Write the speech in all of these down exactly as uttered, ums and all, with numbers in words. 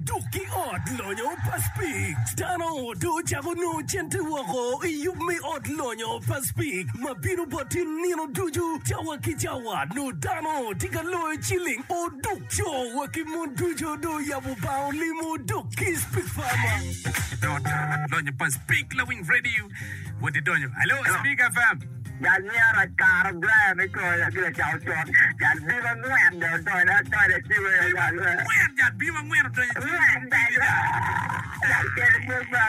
duki ot lonyo paspik. Stano do jago no chente wako iyumi ot lonyo paspik. Mabino botin nino duju jawa ki jawa no dano tika loy chilling o duk jo waki mo dujo do yabu bao limo duki speak farmer. Lonyo paspik loving radio. What did you? Hello, Speak F M. Yan niya car brand ko ya gila chao chon. Yan di ba ngwen do to na to de si we ya. Ngwen ya bi ma ngwen to. Ngwen da ya. Yan ke mo ba.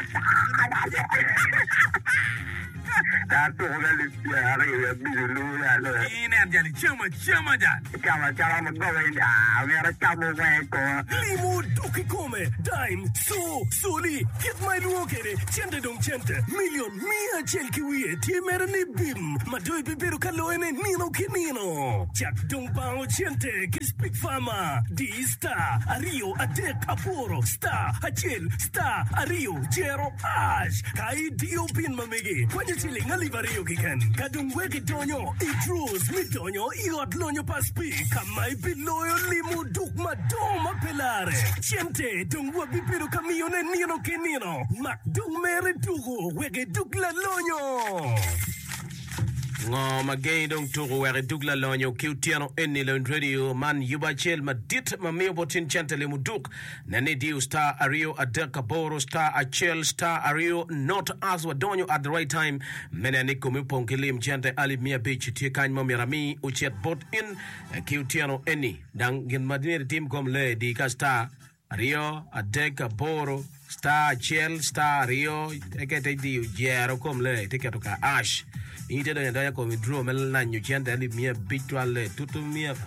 Da to ga li ya re ya bi lu ya lo. Ine anjali chama chama ja. Chama chama mo go in ya. We ra chama we ko. Limo duki come. Dime so soli. Get my luokere. Chente dong chente. Million mia chelki wie. Tiemere ni bim. Madoi beberu kaloene nino kinino. Jack dong bao chente. Kispik fama. Di star. Ario adek aporo. Star. Achel. Star. Ario. Jero ash. Kai dio pin mamigi. Kwenye chilling alivario kiken. Kadung weki donyo. Idrus mi donyo. Iot lonyo paspi. Kamai biloyo limo duk madoma pelare. Chente dong wabibiru kamione nino kinino. Mak dong mere dugo. Wege duk la lonyo. Ngo magay dong tuko wari dugla lonyo kiutiano eni lo radio man yuba chel madit mamio botin chantele muduk nani diu star ario adeka boro star achel star ario not as wadonyo at the right time menani kumipongili mchante ali mia beach tikany mamirami uchet bot in kiutiano eni dang gin madinir team kom le di ka star ario adeka boro star achel star ario ekete diu jero kom le tiketo ka ash Ite do yanda ko mi draw mel na nyu chente ali mia bitwale tutu mia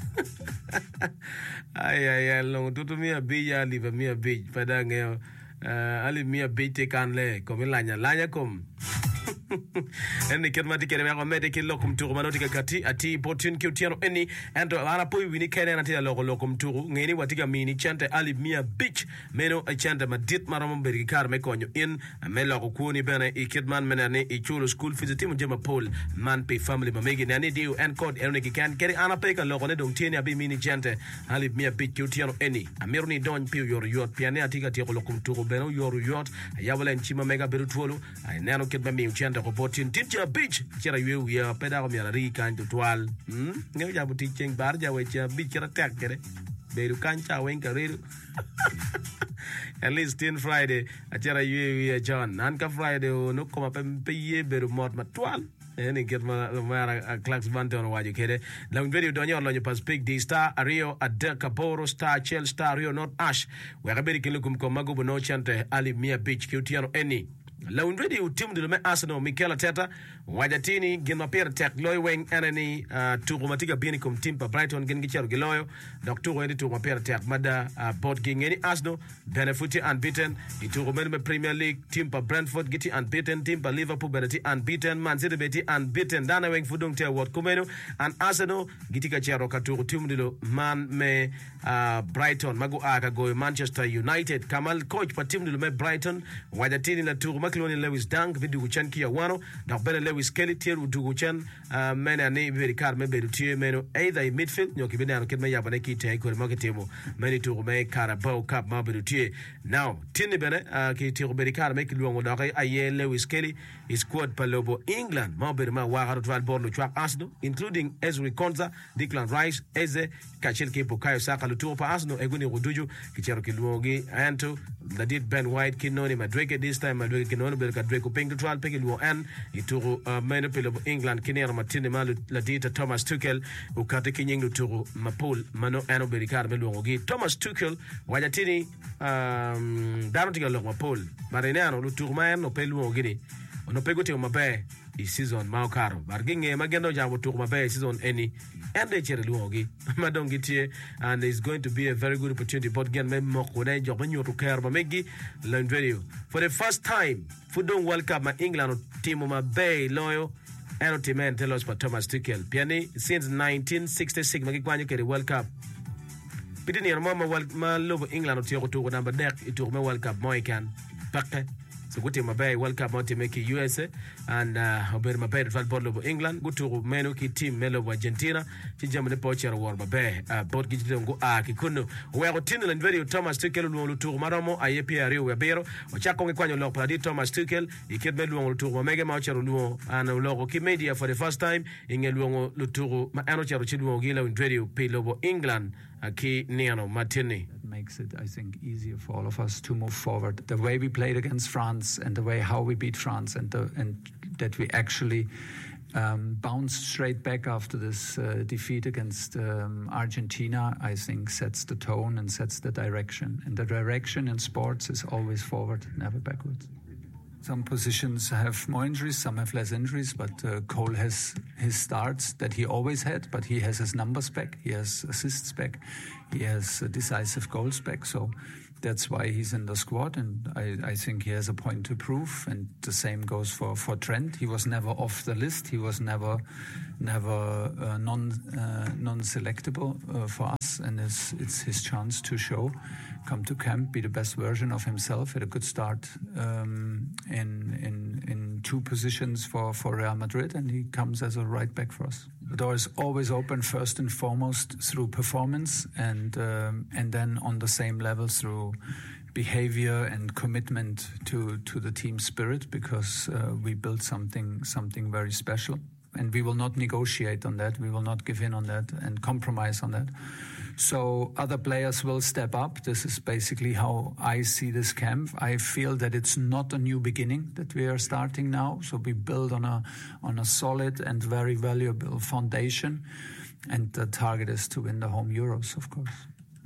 ay ay ay long tutu mia bija li mia bij pada nge ali mia bite kan le ko mi lanya lanya kom eni kermati kere ko mede ke lokum turu manoti ka kati ati botin kiutiano eni endo ana poi wini kene na tira loko lokum turu ngeni watika mini chante ali mia beach meno a chante madit maram bergi kar me konyo in me loko kuni bene i kidman menane i chulo school fees timu jema pol man pay family mamegi nani diu en code eno ki kan kere ana pay ka loko ne dong tieni abi mini chante ali mia beach kiutiano eni amirni don pi yor yot piane atika tiro lokum turu beno yor yot yawala en chima mega beru tuolo ay nano kidman mi chante botin titja beach chera yew ya peda ko mi ala ri kan to twal hm ngew ja buti cheng bar ja we cha beach ra tek kere beru kan cha wen ka reru at least in Friday a chera yew ya John nan ka Friday no ko ma pe ye beru mot ma twal eni get ma mara clax bante on waji kede la video donyo lo pas pick di star ario adeka boro star chel star rio not ash we ga beri kilukum ko mago no chante ali mia beach kiutiano eni La unredi utim de me Arsenal Mikel Arteta wajatini gina pera tek loy weng enani uh, tuku matiga bini kum timpa Brighton gen gichero giloyo doctor wedi tuku pera tek mada uh, board gingeni Arsenal benefuti unbeaten ituku me Premier League timpa Brentford giti unbeaten timpa Liverpool beneti unbeaten Man City beti unbeaten dana weng fudung te wot kumeno and Arsenal giti kachero katuku timdilo man me uh, Brighton magu aga go Manchester United kamal coach pa timdilo me Brighton wajatini la tuku Clone Lewis Dunk vidu chanki ya wano da bele Lewis Kelly tiru dugu chan uh, mena ni very car me beru tie meno either in midfield nyoki bina no kidma yabane kite ay ko market temo meni to me Carabao Cup ma beru tie now tini bene uh, ki tiru very car me ki luongo da ay Lewis Kelly is squad palobo England ma beru ma wa harut val borno chwa Arsenal including Ezri Konza Declan Rice Eze kachel ke po kayo saka lutu pa Arsenal eguni ruduju ki chero ki luongi Anto Ladit Ben White kinoni Madreke this time Madreke kinoni belka Drake ping twelve peke luo an ituru uh, meno pelo England kinera matine malu Ladita Thomas Tuchel ukate kinyingu turu mapol mano ano berikar melu ngogi Thomas Tuchel wajatini um dano tiga lo mapol marinano luturu man no pelu ngini ono pego te mabe i season ma karo barginge magendo jambo turu mabe season any and they chere luogi madongi tie and it's going to be a very good opportunity but again me mokone jogo nyoto kerba megi land radio for the first time Football World Cup ma England team ma bay loyo and team and tell us for Thomas Tuchel piani since nineteen sixty-six magi kwanyo kere World Cup pitini mama ma lobo England tiyo to number deck itu me World Cup mo ikan pakke so guti mabe World Cup moti meki U S A and uh ober mabe val ball lobo England gutu meno ki team melo Argentina ci jamne pocher war mabe uh bot gi ngo a ki kunu we go tinel and very Thomas Tuchel lu tour maromo ayepi ari we bero o chako ngi kwanyo lo pladi Thomas Tuchel ikebe lu tour mege ma chero lu an logo ki media for the first time inge lu lu tour ma ano chero chi lu gila in radio pe lobo England aki niano matini. Makes it, I think, easier for all of us to move forward. The way we played against France and the way how we beat France and the, and that we actually um, bounced straight back after this uh, defeat against um, Argentina, I think sets the tone and sets the direction. And the direction in sports is always forward, never backwards. Some positions have more injuries, some have less injuries, but uh, Cole has his starts that he always had, but he has his numbers back, he has assists back, he has uh, decisive goals back, so that's why he's in the squad, and I, I think he has a point to prove, and the same goes for, for Trent. He was never off the list, he was never never uh, non, uh, non-selectable uh, for us, and it's, it's his chance to show. Come to camp, be the best version of himself. Had a good start um, in in in two positions for, for Real Madrid, and he comes as a right back for us. The door is always open, first and foremost through performance, and um, and then on the same level through behavior and commitment to, to the team spirit, because uh, we built something something very special, and we will not negotiate on that. We will not give in on that and compromise on that. So other players will step up. This is basically how I see this camp. I feel that it's not a new beginning that we are starting now. So we build on a on a solid and very valuable foundation. And the target is to win the home Euros, of course.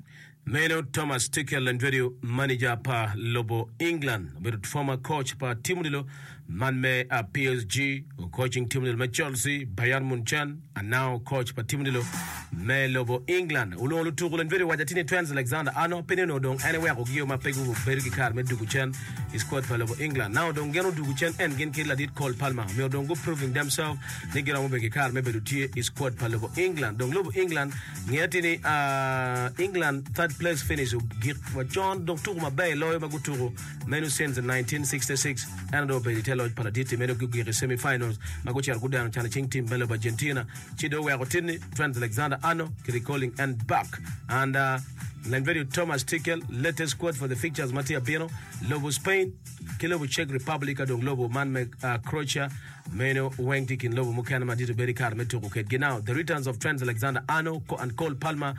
Meno Thomas Tuchel and video manager pa Lobo England, with former coach pa Team Dilo, man me a P S G, coaching Team Dilo me Chelsea, Bayern Munchen, and now coach pa Team Dilo me Lobo England. Ulo lu Tuchel and video wajatini Trent Alexander Arnold peneno dong anywhere ko giyo ma pegu beriki kar me Duguchen is coach pa Lobo England. Now dong geno Duguchen and gen kila dit Cole Palmer. Me dong go proving themselves. Ni gena mo beriki kar me bedutie is coach pa Lobo England. Dong Lobo England ngiatini uh England third place finish git wa John Doctor Mabe loyo maguturo menu since nineteen sixty-six and do be telo paraditi menu gugire semi-finals magochi argudan chana ching team Belo Argentina chido we agotini Trent Alexander Arnold recalling and back and uh Lenverio Thomas Tuchel latest squad for the fixtures Matia Bino Lobo Spain Kilobo Czech Republic dong Lobo man uh, Croatia Meno Wengtik in Lobo Mukana Madito Berikar Metoko Genau the returns of Trent Alexander Arnold and Cole Palmer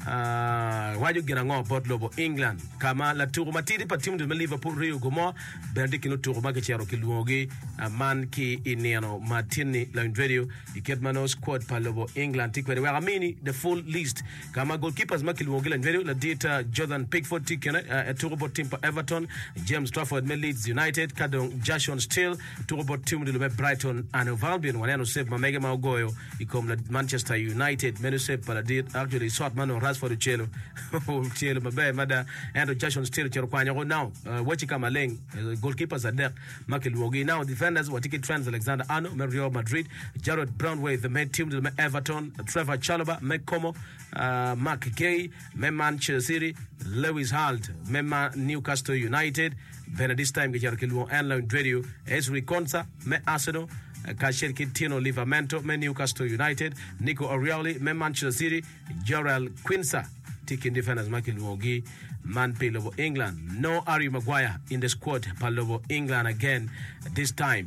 uh why you get about Lobo England kama la tour matidi pa team de Liverpool Rio Gomo Benedict no tour magachero kilwogi man ki iniano Martini la video iketmano squad pa Lobo England tikwere we amini the full list kama goalkeepers makilwogi la video la data Jordan Pickford tikene a turbo team pa Everton James Trafford me Leeds United kadong Jason Steele turbo team de Brighton and Albion wanano save mamega magoyo ikom la Manchester United menu save para did actually short man for the Chelo, Chelo, Mabe, Mada, and Jason still Cherquano now. Watching Kamaleng, goalkeepers are there. Michael Wogi now, defenders were taking Trent Alexander Arnold, Real Madrid, Jared Brownway, the main team, the Everton, Trevor Chalobah, Meg Como, uh, Mark Gay, Manchester City, Lewis Halt, Mema Newcastle United, then this time, Gijarkilu and Radio, Esri Konsa, Me Arsenal. Kasher Tino Livramento, me Newcastle United, Nico Orioli, me Manchester City, Gerald Quinza, taking defenders Michael Wogi, man pay Lobo England. No Harry Maguire in the squad, Palobo England again this time.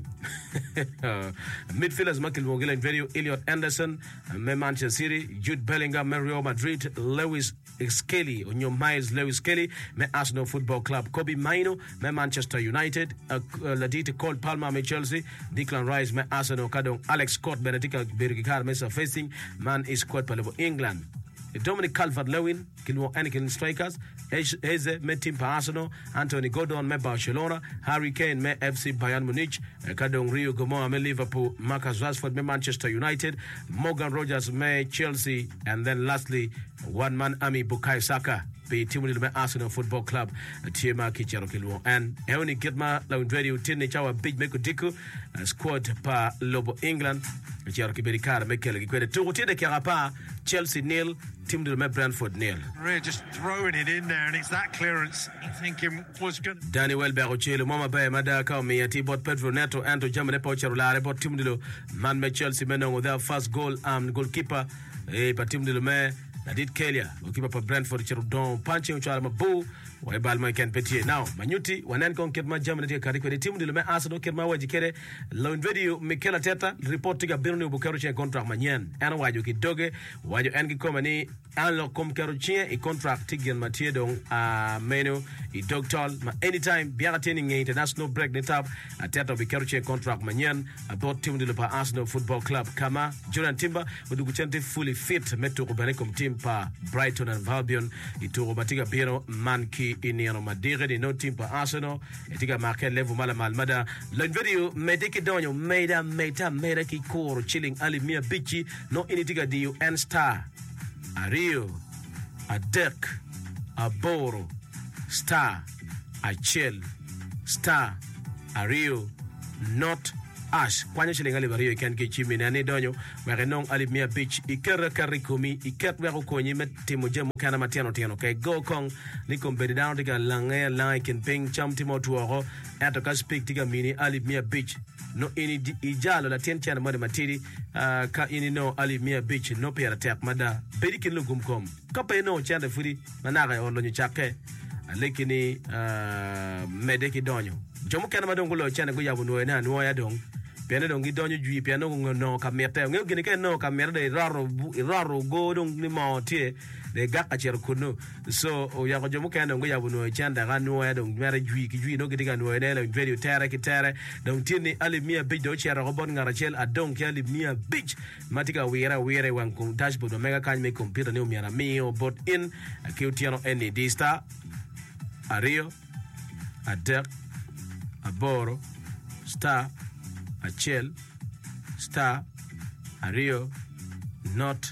uh, midfielders Michael Wogi and video Elliot Anderson, me Manchester City, Jude Bellingham, me Real Madrid, Lewis Skelly, on your Miles Lewis Skelly, me Arsenal Football Club, Kobe Maino, me Manchester United, uh, uh, Ladita Cole Palmer, me Chelsea, Declan Rice, me Arsenal, Kadong, Alex Scott, Benedict Bergikar, me facing, man is squad Palobo England. Dominic Calvert-Lewin, Kilmo Anakin strikers, Eze, me team pa Arsenal, Anthony Gordon, me Barcelona, Harry Kane, me F C Bayern Munich, Kadong Rio Gomoa, me Liverpool, Marcus Rashford, me Manchester United, Morgan Rogers, me Chelsea, and then lastly, one man Ami Bukayo Saka, be team with me Arsenal Football Club, Tiema Kicharo Kilmo, and Eoni Kitma, Laundredio, Tini Chawa, Big Meko Diku, squad pa Lobo England, Kicharo Kiberikar, Mekele, Kikwede, Turuti de Karapa, Chelsea nil, Team de me Brentford nil. Really just throwing it in there, and it's that clearance. You're thinking was going. Danny Welbeck Ochelo Mama Bay Madaka me ati bot Pedro Neto Anto Jamane Pocher Lare bot Team de lo man me Chelsea menong with their first goal um goalkeeper eh pa Team de lo me Nadit Kelia goalkeeper pa Brentford chero don panche uchala mabu wa bal ma ken petit now manyuti wanan kon ketma Jamane te kari ko Team de lo me Arsenal ketma waji kere lo video Mikel Arteta report tiga Bernardo Bukayo chen contract manyen ana wajo ki doge wajo en ki komani an lo kom kero chen e contract tigen matie don a menu i doctor ma anytime biara training international break the top Arteta Bukayo chen contract manyen about Team de lo pa Arsenal Football Club kama Jordan Timber wudu chente fully fit meto ko bane kom team pa Brighton and Albion itoro batiga biro manki iniano madire di no team pa Arsenal etiga market level mala malmada le video medeke donyo meda meta meda ki koro chilling ali mia bichi no initiga di N star a Rio a Dirk a Boro star a Chill star a Rio not Ash kwanya chilling ali bario ikan ke chimi na ne donyo were non ali mia beach ikera karikomi iket wero konyi met timo jemo kana matiano tiano kay go kong ni kombedi down diga lange like and ping cham timo tuoro ato ka speak diga mini ali mia beach no ini ijalo la ten chana mode matiri uh, ka ini no ali mia beach no pera tek mada bedikin lugum kom kape no chanda furi manaka on lo nyake lekini uh, medeki donyo jomo kana madongo lo chana go yabu no na no ya dong piano dong gidonyo jui piano no kamerte ngeo gini ke no kamerde raro raro go dong ni ma tie de gaka cher kuno so o ya ko jomo kana ngo yabu no chanda ga no ya dong mere jui ki jui no gidiga no ne la video tere ki tere dong tini ali mia big do cher go bon ngara chel adong ke ali mia big matika wira wira wan kum dashboard o mega kan me computer ne o miara mio bot in ke utiano eni di star a Rio a Dirk a Boro star a Chill star a Rio not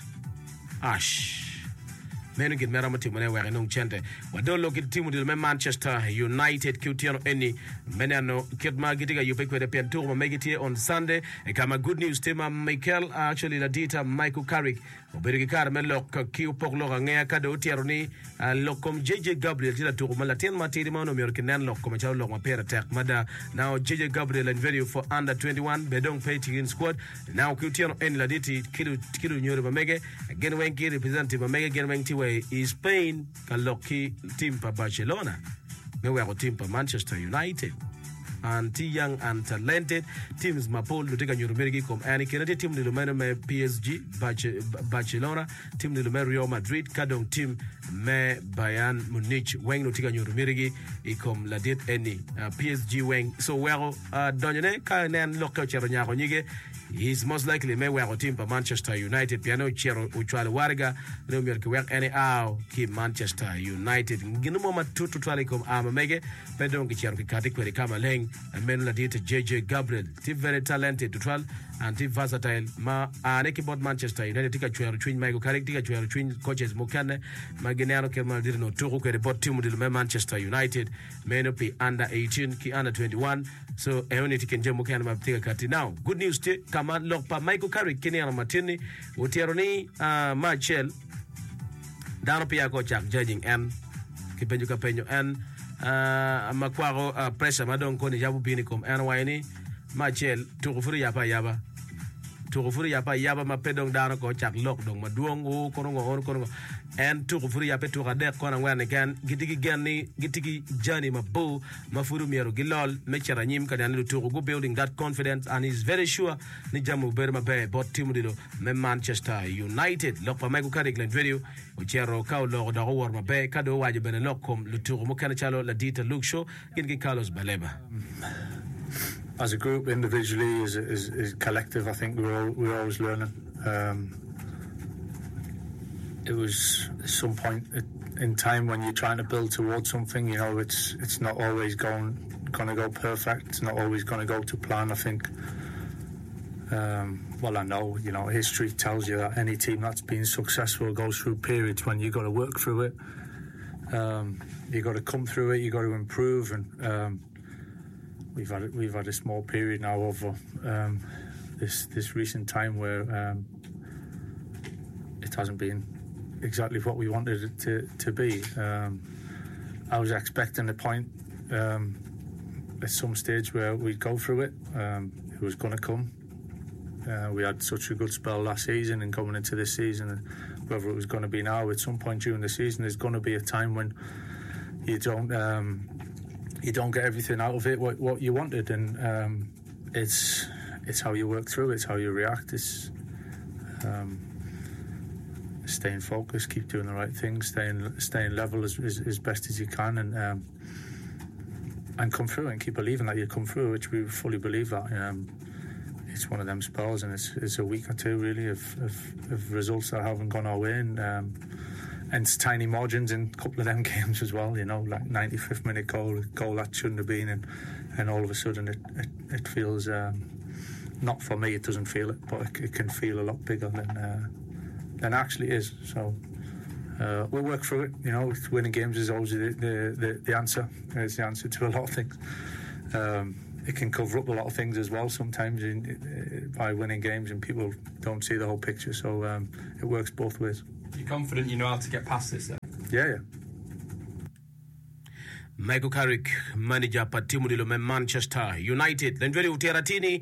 Ash menu git mera mati mane were non chente wado lo git timu de Manchester United Qtiano eni menano kitma gitiga yupe kwede pen tour ma megiti on Sunday e kama good news tema Michael actually la dita Michael Carrick oberigi kar melok ki upoklo ngea kado tieroni lokom J J Gabriel tira tour ma la ten matiri ma no merkenen lokom cha lok ma pera tek mada now J J Gabriel and video for under twenty-one bedong paying squad now Qtiano eni la diti kilo kilo nyoro ma mege again when ki representative ma mege again when ti is Spain kaloki team pa Barcelona me we team pa Manchester United and young and talented teams mapol luteka nyurumerigi kom ani kenati team nilumeno me P S G Barcelona team nilumeno Real Madrid kadong team me Bayern Munich weng luteka nyurumerigi ikom ladit eni uh, P S G weng so wero uh, donyene ka nen lokko chero nyako nyige he's most likely me wero team pa Manchester United piano chero uchwale warga no merki work any hour ki Manchester United ngino mo matutu twale kom ama mege pedong ki chero ki kati kwere kama leng men la dita J J Gabriel ti very talented to twelve and ti versatile ma aneki bot Manchester United tika chwero chwin Michael Carrick tika chwero chwin coaches mokane maginano ke mal dirno toko ke bot team dil me Manchester United men up under eighteen ki under twenty-one so eoni tikenje mokane ma tika kati now good news ti kama lok pa Michael Carrick kini ana matini utiero ni uh, Marcel dano pia ko chak judging and ki penjo ka penjo and uh makwaro uh, pressure madon ko ni jabu bini kom en wayni Marcel to furi yapa yaba to furi yapa yaba ma pedong dano ko chak lok dong maduong o korongo on korongo en to furi yapa to gade ko na wan gan gitigi ganni gitigi jani mabu mafuru miero gilol mechara nyim kan anu to go building that confidence and he's very sure ni jamu berma be bot team dilo me Manchester United lok pa Michael Carrick len video o chero kaw lok da war ma be kado waje ben lokom lu to mo kan chalo la dita look show gin gi Carlos Baleba. As a group, individually, as as, as collective, I think we're all, we're always learning. Um, it was at some point in time when you're trying to build towards something. You know, it's it's not always going going to go perfect. It's not always going to go to plan. I think. Um, well, I know. You know, history tells you that any team that's been successful goes through periods when you got to work through it. Um, you got to come through it. You got to improve and. Um, We've had we've had a small period now over um, this this recent time where um, it hasn't been exactly what we wanted it to, to be. Um, I was expecting a point um, at some stage where we'd go through it. Um, it was going to come. Uh, we had such a good spell last season, and going into this season, and whether it was going to be now, at some point during the season, there's going to be a time when you don't um, you don't get everything out of it what, what you wanted, and um, it's it's how you work through it, it's how you react, it's um, staying focused, keep doing the right things, staying staying level as, as, as best as you can, and um, and come through and keep believing that you come through, which we fully believe that. Um, it's one of them spells, and it's, it's a week or two really of, of, of results that haven't gone our way, and um, and it's tiny margins in a couple of them games as well, you know, like ninety-fifth minute goal, goal that shouldn't have been, and, and all of a sudden it, it, it feels, um, not for me, it doesn't feel it, but it, it can feel a lot bigger than uh, than it actually is. So uh, we'll work through it, you know. Winning games is always the, the, the, the answer. It's the answer to a lot of things. Um, it can cover up a lot of things as well sometimes in, uh, by winning games, and people don't see the whole picture, so um, it works both ways. You're confident you know how to get past this then? Yeah, yeah. Michael Carrick, manager pa timu ndilo me Manchester United. Lenjweli uteratini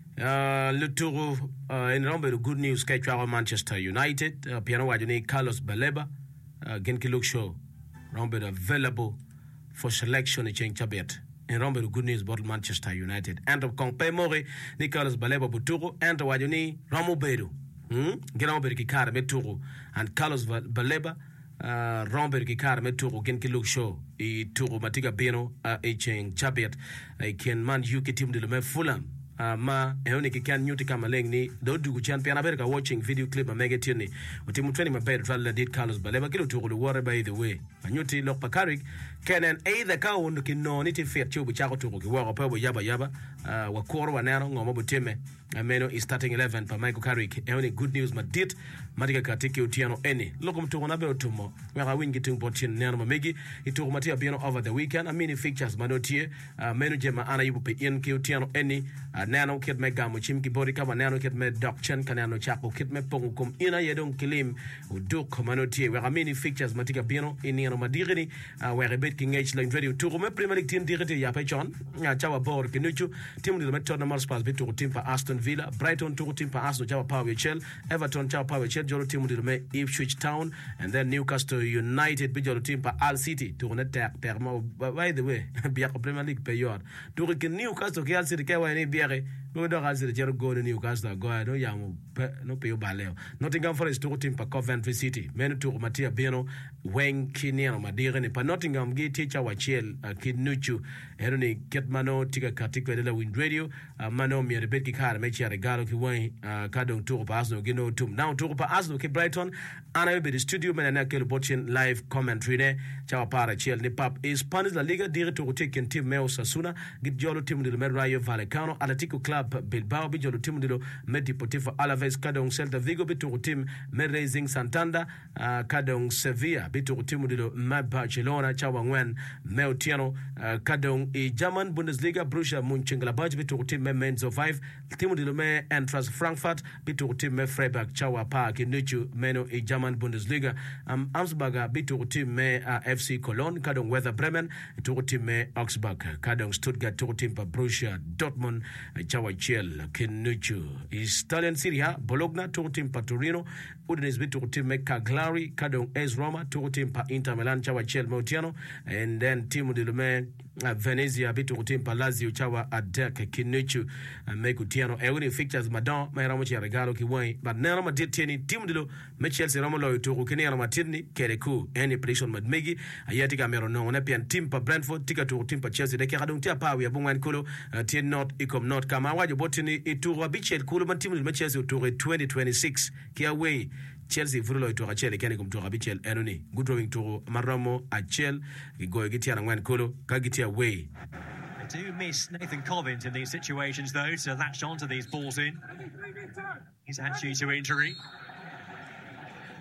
uh, luturu uh, in rombe good news kay chwa Manchester United. Uh, piano wajuni Carlos Baleba uh, genki look show rombe available for selection in Chabet. In rombe good news about Manchester United. And of Kongpe Mori ni Carlos Baleba buturu and wajuni Ramu Bedu. Hmm? Geraumbe kikar meturu and Carlos Baleba Uh, Romber Kikar Meturu Genki Look Show, I Turu Matiga Beno, uh, Echeng Chabet, I can man you get him to the Fulham. Uh, ma, Eoniki can you take a malengni, don't do champion America watching video clip of Megatini, with him training my bed, rather did Carlos Baleba Kilo to the water by the way. And you take Lokpakarik can an either cow looking no nitty fair to which I to work up Yaba Yaba, uh, Wakoro and Nano, Mobuteme, and Meno is starting eleven for Michael Carrick. Only good news, but did Matica Katiki Tiano any. Look to one other tomorrow, where I win getting Botin Nano Megi, it took Matia Biano over the weekend. I mean, it features Manotier, uh, Menu Gemma Anna, you pay in Tiano any, uh, Nano Kit Megam, Chimki Borika, Nano Kit Med Doc Chen, Canano Chapo, Kit Mepong, Ina Yedon Kilim, who do Manotier, where I mean, it features Matica Biano in Niano Madirini, uh, where a bit King H Line Radio to Rome Premier League team Dirty Yapechon, Chawa Bor Kinuchu, Tim the Metona Spas bit to team for Aston Villa, Brighton to team for Arsenal, Chawa Power Chell, Everton Chawa Power Chell, Jolo team to the Ipswich Town, and then Newcastle United, Bijolo team for Al City to Netak Termo. By the way, Biako Premier League payor. To Rikin Newcastle, Al City Kawa and Biare, no dog as the Jero go to Newcastle, go no Yamu, no Pio Baleo. Nottingham Forest to team for Coventry City, Men to Matia Beno, Wayne Kiniano Madirene, but Nottingham Gate teacher Wachel, Kinuchu, Eroni Ketmano, Tika Katika de la Wind Radio, Mano Mia Betki Car, Mechia Regalo Kiway, Kadon Tour Pasno, Gino Tum, now Tour Pasno, K Brighton, and I will be the studio man and Akel watching live commentary there. Chawa Para Chel Nipap is Spanish La Liga, Dire to take in Team Meo Sasuna, get Jolo Tim de Rayo Vallecano, Atletico Club Bilbao, Bijolo Tim de Medipotivo Alaves, Kadon Celta Vigo, Bitu Team Merezing Santander, Kadon Sevilla, Bitu Tim de Barcelona, Chawa Wen, Meo Tiano, Kadon e German Bundesliga, Borussia Mönchengladbach, Bitu Team Menzo five, Tim de Lume, Eintracht Frankfurt, Bitu Team Freiburg, Chawa Park, Nuchu, Meno e German Bundesliga, um, Amsberger, Bitu Team F C Cologne, Kadon Werder Bremen, Bitu Team Augsburg, Kadon Stuttgart, Bitu Team Borussia Dortmund, Chawa Chel, Kinuchu, Italian Serie A, Bologna, Bitu Team Torino, Udinese, Bitu Team Cagliari, Kadon A S Roma, Bitu Team Inter Milan, Chawa Chel Motiano, and then Team de Lume, Venezia, Bitu Team Lazio, Chawa Adek, Kinuchu, and Mekutiano, Euni fixtures Madon, Mayramochi Regalo Kiway, but Nana Matini, Team de Lu, Chelsea Romolo to Rukinera Matini, Kereku, any prediction Mad Megi, Ayatika Merono, Nepian Timpa Brentford, Tika to Timpa Chelsea, the Karadun Tiapa, we have Bungan Kulu, Tin Not, Icom Not, Kamawa, Botini, Itu Rabichel, Kuluman Tim, Chelsea to twenty twenty-six, Kiaway, Chelsea, Fulo to Rachel, Canikum to Rabichel, Eroni, good rowing to Maramo, Achel, Goigitia and Wan Kulu, Kagitia Way. I do miss Nathan Collins in these situations, though, to latch on to these balls in. He's actually to injury.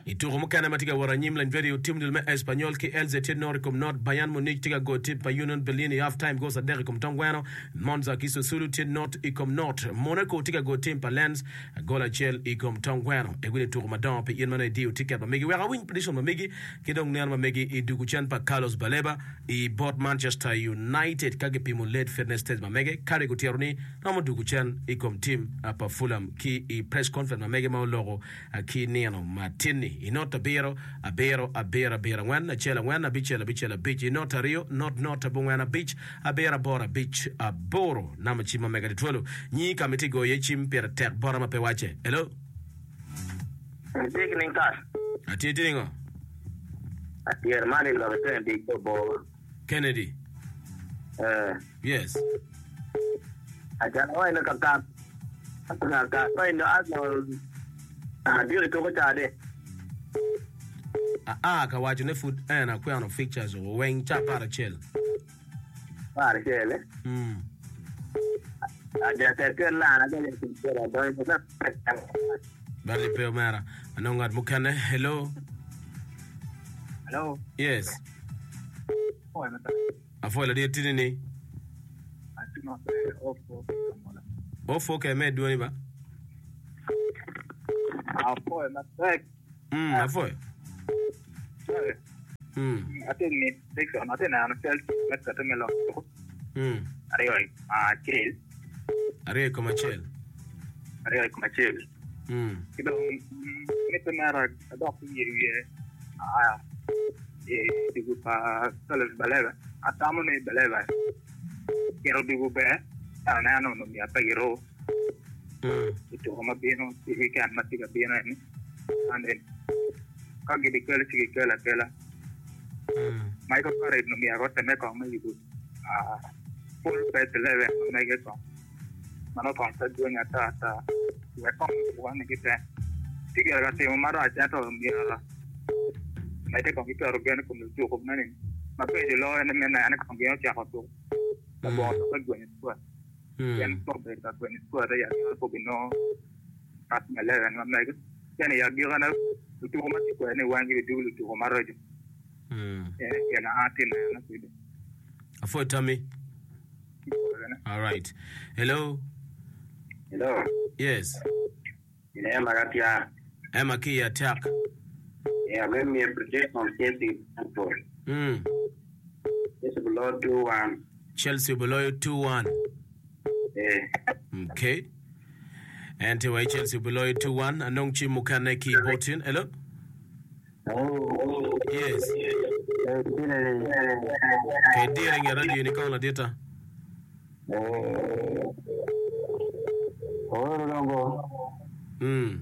Ituro mukana matiga waranyim lan very team del Espanyol ki L Z T Noricum Nord Bayern Munich tiga go tip pa Union Berlin half time goes a Dericum Tongwano Monza kiso Sulu T Not Icom Not Monaco tiga go team pa Lens gola Chel Icom Tongwano egwile turo madon pa yenmana diu ticket pa megi wera win prediction ma megi kidong nyan ma megi idugu chan pa Carlos Baleba i bought Manchester United kage pimo late fairness test ma megi kare gutieruni na mo dugu chan Icom team pa Fulham ki i press conference ma megi ma logo ki neno Martini inota bero a bero a bera bera wan a chela wan a bichela bichela beach inota Rio not not a bungwana beach a bera bora beach a boro nama chima mega de twelo nyi kamitigo ye chim per tek bora ma pewache hello Big ning kas. ati tingo Ati hermano lo que te digo bo. Kennedy Eh, yes aja oi na kaka. Ka ka pai no asno. Ah, dio to ko tade. ah ah ka wacho ne food eh na kwa no pictures o wen chapa ra chel Pare chele. mm Aja te ke la na de sincera do no na. bali pe mara anongat mukane hello Hello. yes Oi mata. afola de tinini Ati no ofo. ofo ke me duoni ba Ah, foi mata. mm afoy mm Ati ni dixon ati na na sel mata te melo. mm Ari oi. Ah, chel. are como chel Ari oi kuma chel. mm Kido ni te mara do ku ye. Ah. Eh, digo pa Carlos Baleba. Atamo ni Baleba. Quiero digo be. Ana no no mi apagero. mm Ito kama bino si kan matiga bino ni. Ande. Kagi di kala si kala kala. mm Michael Parade no mi agota me ko mai bu. Ah. Full bet level no me ko. Mano kon sa dunya ta ta. Ya kon wan ni kita. Tiga ga te mara ja to mi ara. Mai te kon ki ro ben ko mi ju ko nani. Ma pe de lo ne me na ne kon ge ja ko to. La bo to ko ni ko. Yan mm ko be ta ko ni ko da ya ko bi no. Kat me le na me ko. Yani ya gi gana tu ko ma ti ko ne wan gi du tu ko mara ju. mm Ya na atin na ku. afoy Tommy all right hello Hello. yes Ine magatia. Emma ki attack Yeah, let me project on Chelsea for. mm It's below two one. Chelsea below two one Eh. okay and to Chelsea below two one anong chi mukane ki botin hello Oh. yes Eh, tiene. ke diring ya radio ni kauna data Eh. Oh, longo. mm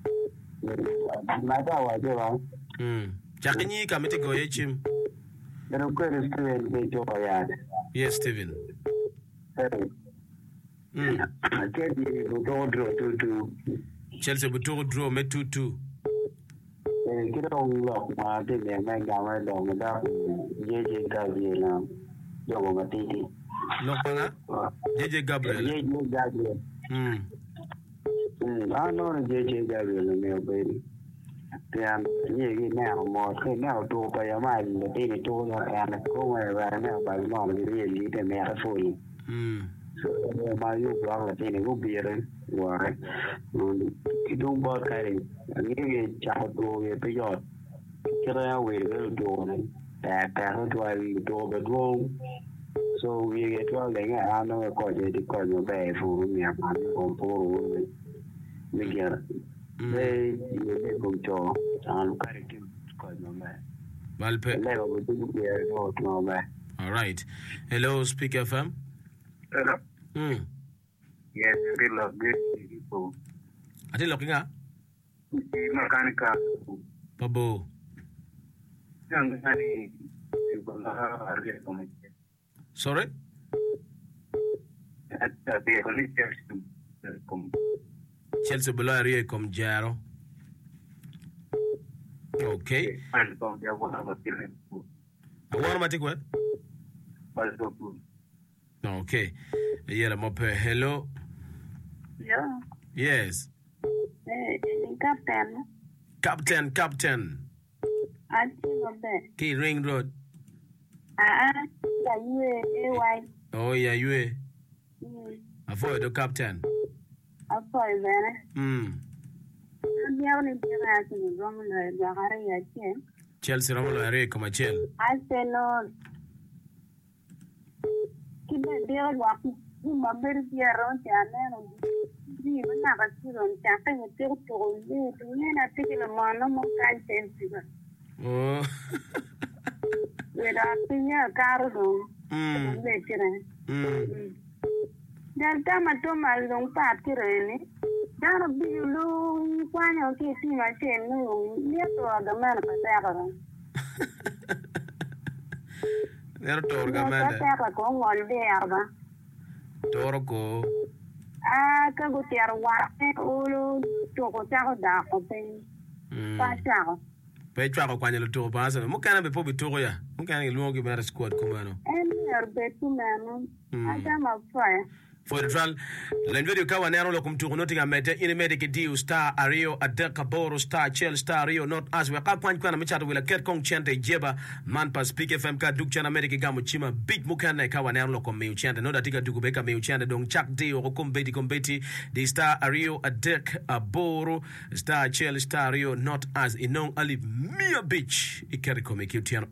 Mata wa je ba. mm chakinyi kamitigo ye chim Pero ko es que de yo ya. yes Steven Eh. mm Ake di do do do do. Chelsea buturu draw me two two Eh, kiro lo ma de me me ga ma do ma da. Ye je ka je na. Yo ma ti ti. lokanga J J Gabriel Ye je ga je. mm Mm, I know the J J Gabriel and Mel Baby. Then, yeah, now more. Okay, now do by your mind, the daily tool and go where right now by the mom, you really need a matter for you. mm So, my you blog, the thing will be a war. You don't bother carrying. And you get child to a period. Get away, little door. That parent while you do the wrong. So, we get well, I know a quarter to call your bag for me. I'm going for Miguel. They go to and carry him because no man. Valpe Never would be here, no man. all right hello Speak F M Hello. mm Yes, we love good people. ati lokinga Mechanical. babo Young honey. You will not get on it. sorry At the only person. Chelsea below area comme Jaro okay I'm going to have a feeling. awara matik what But so good. okay yela mope hello Yeah. yes Eh, captain. Captain, Captain. Ati mabe. Ki Ring Road. Ah, ya yue ay. Oh yeah, you. Hmm. Avoid the Captain. Apo ibere. Hmm. Ndiyo ni bira ni gomu na gari ya che. Chelsea Romulo are como Chelsea. Arsenal. Kibe bira wa ku mabe bira ron chane no. Ni na ba siro chaka ni te to ni ni na te le mano mo kan Chelsea. Oh. Wera pinya karo. Hmm. Hmm. Delta matoma long patirene. Dano bilu kwanya ke si ma chenu ni to ga man patara. Nero to ga man. Patara ko ngol de arba. Toro ko. Ah ka go tiar wa ulu to ko ta da ko pe. Pa cha. Pe chwa ko kwanya to pa sa mo kana be po bitoro ya. Mo kana ke luo ke ber squad ko mano. En er be tu mano. Ata ma fa. For the trial, Lenvedio Kawanero Locum Nottingham Mete, in a medic deal, star Ario, Adeka Boro, star Chel, star Rio, not as we are Kapan Michado will a cat kong chante jeba, Manpa speak F M K, Duke America Gamuchima, big Mukana Kawanero Locum Meu Chant, no that Tika Dukubeka Meu Chant, Dong Chak De or Kumbeti Kumbeti, the star Ario, Adek Boro, star Chel, star Rio, not as in non alive Mia Beach, Ikeriko make you